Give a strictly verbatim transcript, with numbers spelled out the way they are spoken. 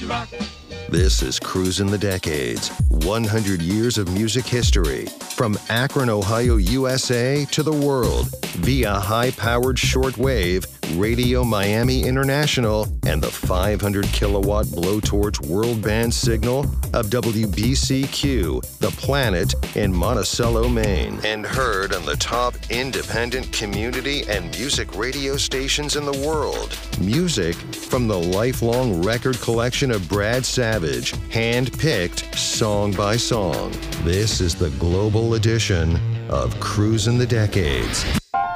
This is Cruisin' the Decades, one hundred years of music history, from Akron, Ohio, U S A to the world, via high-powered shortwave, Radio Miami International, and the five hundred kilowatt blowtorch world band signal of W B C Q, The Planet in Monticello, Maine, and heard on the top independent community and music radio stations in the world. Music from the lifelong record collection of Brad Savage, hand-picked song by song. This is the global edition of Cruisin' the Decades.